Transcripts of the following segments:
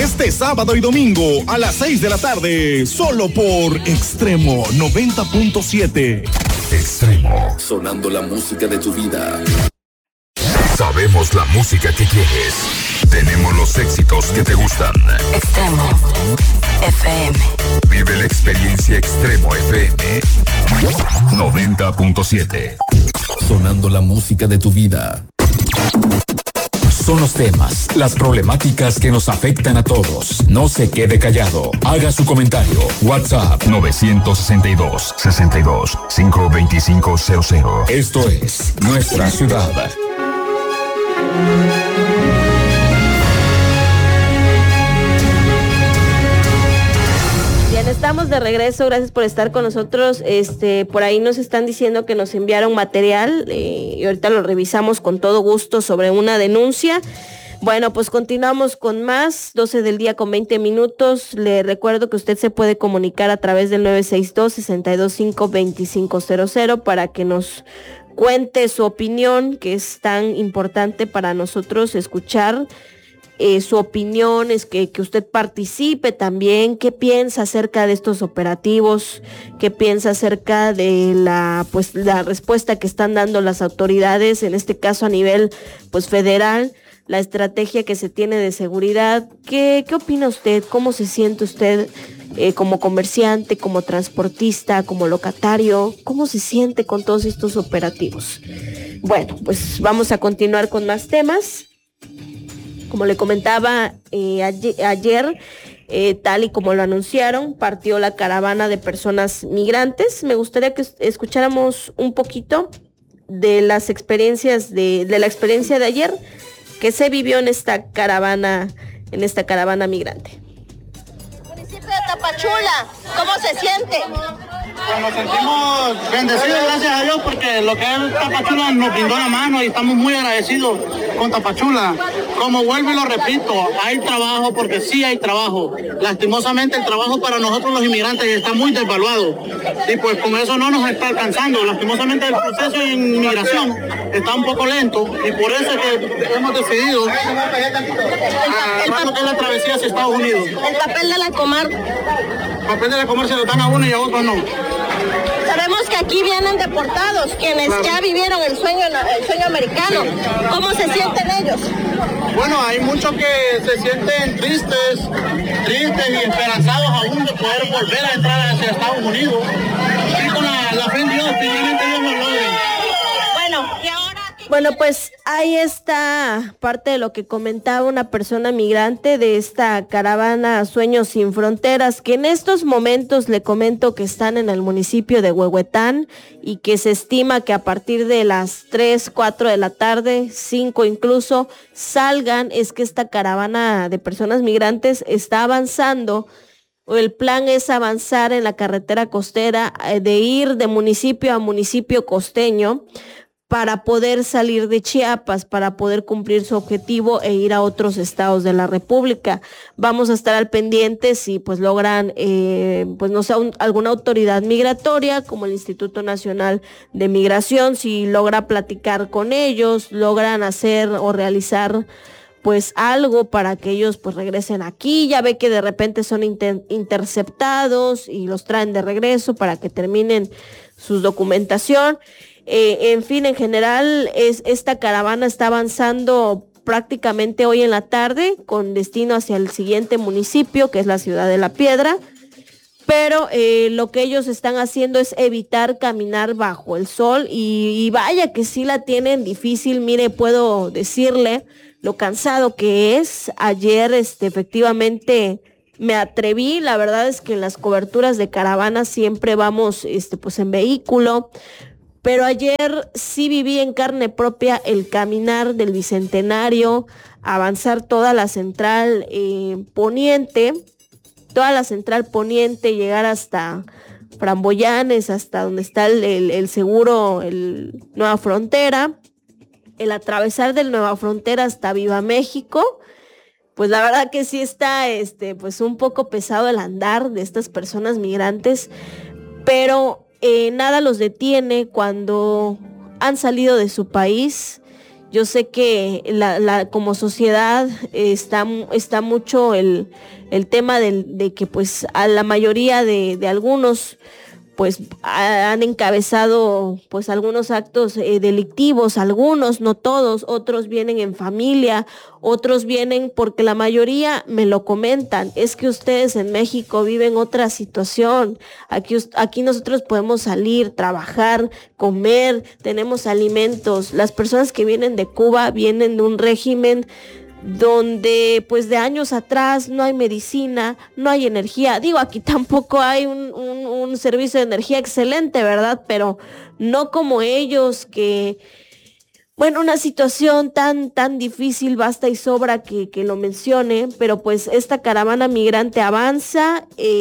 Este sábado y domingo a las 6 de la tarde, solo por Extremo 90.7. Extremo. Sonando la música de tu vida. Sabemos la música que quieres. Tenemos los éxitos que te gustan. Extremo FM. Vive la experiencia Extremo FM 90.7. Sonando la música de tu vida. Son los temas, las problemáticas que nos afectan a todos. No se quede callado. Haga su comentario. WhatsApp 962-52500. Esto es Nuestra Ciudad. Bien, estamos de regreso, gracias por estar con nosotros. Por ahí nos están diciendo que nos enviaron material y ahorita lo revisamos con todo gusto sobre una denuncia. Bueno, pues continuamos con más, 12 del día con 20 minutos. Le recuerdo que usted se puede comunicar a través del 962-625-2500 para que nos cuente su opinión, que es tan importante para nosotros escuchar su opinión, es que usted participe también, qué piensa acerca de estos operativos, qué piensa acerca de la respuesta que están dando las autoridades, en este caso a nivel federal, la estrategia que se tiene de seguridad. ¿Qué opina usted? ¿Cómo se siente usted como comerciante, como transportista, como locatario? ¿Cómo se siente con todos estos operativos? Bueno, pues vamos a continuar con más temas. Como le comentaba ayer, tal y como lo anunciaron, partió la caravana de personas migrantes. Me gustaría que escucháramos un poquito de las experiencias de la experiencia de ayer que se vivió en esta caravana migrante. Municipio de Tapachula, ¿cómo se siente? Pues nos sentimos bendecidos, gracias a Dios, porque lo que es Tapachula nos brindó la mano y estamos muy agradecidos con Tapachula. Como vuelvo y lo repito, hay trabajo, porque sí hay trabajo. Lastimosamente el trabajo para nosotros los inmigrantes está muy desvaluado y pues con eso no nos está alcanzando. Lastimosamente el proceso de inmigración está un poco lento y por eso es que hemos decidido agarrar lo que es la travesía hacia Estados Unidos. El papel de la Comar. El papel de la Comar se lo dan a uno y a otro no. Sabemos que aquí vienen deportados, quienes ya vivieron el sueño americano. ¿Cómo se sienten ellos? Bueno, hay muchos que se sienten tristes y esperanzados aún de poder volver a entrar hacia Estados Unidos. Y con la fe en Dios, finalmente Dios nos logre. Bueno, y ahora... Bueno, pues ahí está parte de lo que comentaba una persona migrante de esta caravana Sueños Sin Fronteras, que en estos momentos le comento que están en el municipio de Huehuetán y que se estima que a partir de las 3, 4 de la tarde, 5 incluso, salgan. Es que esta caravana de personas migrantes está avanzando. El plan es avanzar en la carretera costera, de ir de municipio a municipio costeño, para poder salir de Chiapas, para poder cumplir su objetivo e ir a otros estados de la República. Vamos a estar al pendiente si logran, alguna autoridad migratoria como el Instituto Nacional de Migración, si logra platicar con ellos, logran hacer o realizar algo para que ellos regresen aquí. Ya ve que de repente son interceptados y los traen de regreso para que terminen su documentación. En fin, en general, esta caravana está avanzando prácticamente hoy en la tarde con destino hacia el siguiente municipio, que es la ciudad de La Piedra, pero lo que ellos están haciendo es evitar caminar bajo el sol y vaya que sí la tienen difícil. Mire, puedo decirle lo cansado que es. Ayer, efectivamente, me atreví. La verdad es que en las coberturas de caravana siempre vamos, en vehículo. Pero ayer sí viví en carne propia el caminar del Bicentenario, avanzar toda la central poniente, llegar hasta Framboyanes, hasta donde está el seguro, el Nueva Frontera, el atravesar del Nueva Frontera hasta Viva México. Pues la verdad que sí está un poco pesado el andar de estas personas migrantes, pero nada los detiene cuando han salido de su país Yo sé que como sociedad está mucho el tema de que pues a la mayoría de algunos pues han encabezado pues algunos actos delictivos, algunos, no todos, otros vienen en familia, otros vienen porque la mayoría me lo comentan, es que ustedes en México viven otra situación, aquí nosotros podemos salir, trabajar, comer, tenemos alimentos, las personas que vienen de Cuba vienen de un régimen donde pues de años atrás no hay medicina, no hay energía. Digo, aquí tampoco hay un servicio de energía excelente, ¿verdad? Pero no como ellos que, bueno, una situación tan difícil, basta y sobra que lo mencione, pero pues esta caravana migrante avanza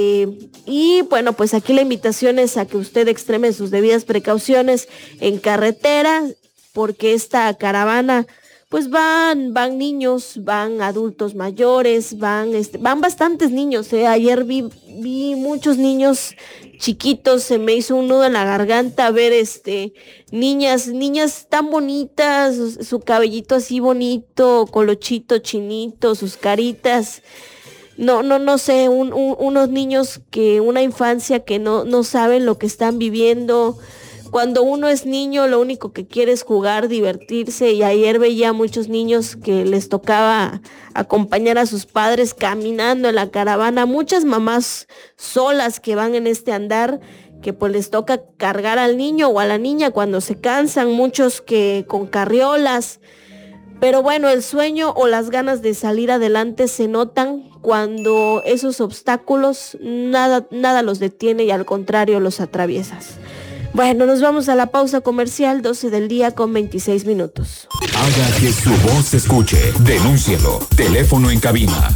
y bueno, pues aquí la invitación es a que usted extreme sus debidas precauciones en carretera, porque esta caravana pues van niños, van adultos mayores, van bastantes niños. Ayer vi muchos niños chiquitos, se me hizo un nudo en la garganta ver niñas tan bonitas, su cabellito así bonito, colochito, chinito, sus caritas. No sé, unos niños una infancia que no saben lo que están viviendo. Cuando uno es niño, lo único que quiere es jugar, divertirse, y ayer veía muchos niños que les tocaba acompañar a sus padres caminando en la caravana, muchas mamás solas que van en este andar, que pues les toca cargar al niño o a la niña cuando se cansan, muchos que con carriolas, pero bueno, el sueño o las ganas de salir adelante se notan cuando esos obstáculos nada los detiene y al contrario los atraviesas. Bueno, nos vamos a la pausa comercial, 12 del día con 26 minutos. Haga que su voz se escuche. Denúncielo. Teléfono en cabina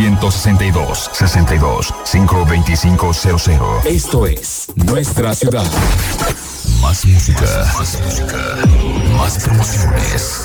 962-52500. Esto es Nuestra Ciudad. Más música. Más promociones.